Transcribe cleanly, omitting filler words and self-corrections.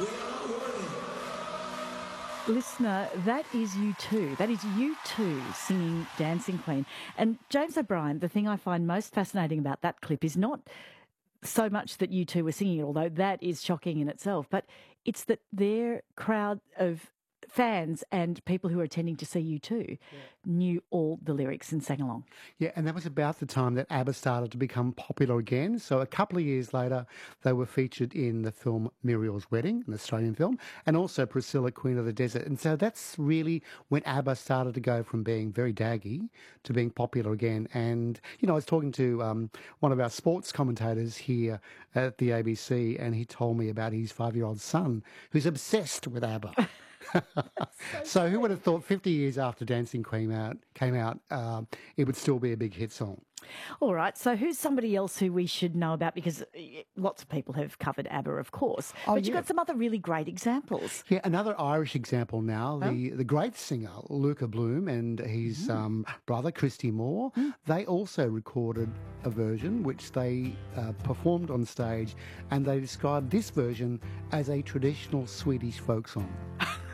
Listener, that is U2. That is U2 singing Dancing Queen. And James O'Brien, the thing I find most fascinating about that clip is not so much that U2 were singing it, although that is shocking in itself, but it's that their crowd of fans and people who are attending to see U2 knew all the lyrics and sang along. Yeah, and that was about the time that ABBA started to become popular again. So a couple of years later, they were featured in the film Muriel's Wedding, an Australian film, and also Priscilla, Queen of the Desert. And so that's really when ABBA started to go from being very daggy to being popular again. And, you know, I was talking to one of our sports commentators here at the ABC, and he told me about his 5-year-old son who's obsessed with ABBA. So who would have thought 50 years after Dancing Queen came out, it would still be a big hit song? All right, so who's somebody else who we should know about? Because lots of people have covered ABBA, of course. But you've got some other really great examples. Yeah, another Irish example now, the great singer Luca Bloom and his brother Christy Moore, they also recorded a version which they performed on stage, and they described this version as a traditional Swedish folk song.